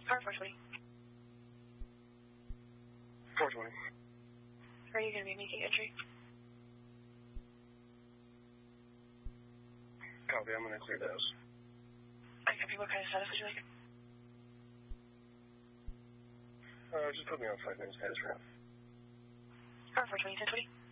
Car 420. 420. Are you going to be making entry? Copy, I'm going to clear those. I copy. What kind of status would you like? Just put me on 5 minutes past route. Car 420, 1020.